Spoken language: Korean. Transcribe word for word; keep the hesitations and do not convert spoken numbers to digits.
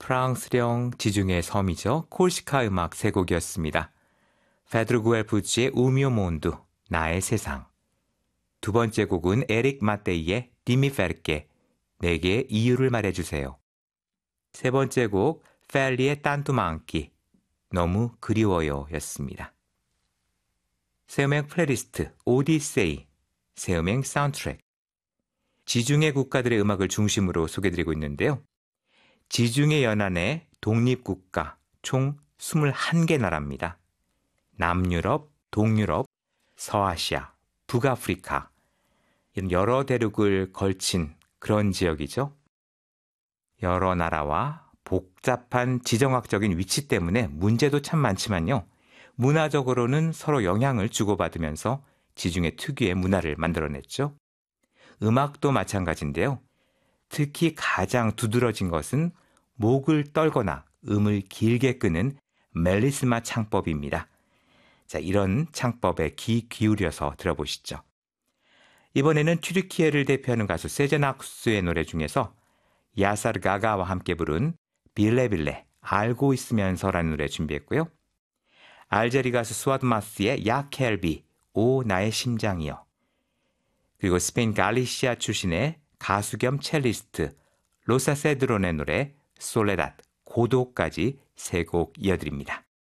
프랑스령 지중해 섬이죠. 콜시카 음악 세 곡이었습니다. 페드로 구엘푸치의 우미오 몬두, 나의 세상. 두 번째 곡은 에릭 마테이의 디미 페르케, 내게 이유를 말해주세요. 세 번째 곡 펠리의 딴투 많기, 너무 그리워요 였습니다. 새음행 플레이리스트 오디세이, 새음행 사운드트랙. 지중해 국가들의 음악을 중심으로 소개드리고 있는데요. 지중해 연안의 독립국가 총 이십일 개 나라입니다. 남유럽, 동유럽, 서아시아, 북아프리카 이런 여러 대륙을 걸친 그런 지역이죠. 여러 나라와 복잡한 지정학적인 위치 때문에 문제도 참 많지만요. 문화적으로는 서로 영향을 주고받으면서 지중해 특유의 문화를 만들어냈죠. 음악도 마찬가지인데요. 특히 가장 두드러진 것은 목을 떨거나 음을 길게 끄는 멜리스마 창법입니다. 자, 이런 창법에 귀 기울여서 들어보시죠. 이번에는 튀르키예를 대표하는 가수 세젠 악수의 노래 중에서 야사르 가가와 함께 부른 빌레빌레, 알고 있으면서라는 노래 준비했고요. 알제리 가수 스와드 마스의 야 켈비, 오 나의 심장이여. 그리고 스페인 갈리시아 출신의 가수 겸 첼리스트 로사 세드론의 노래 솔레닷, 고도까지 세 곡 이어드립니다.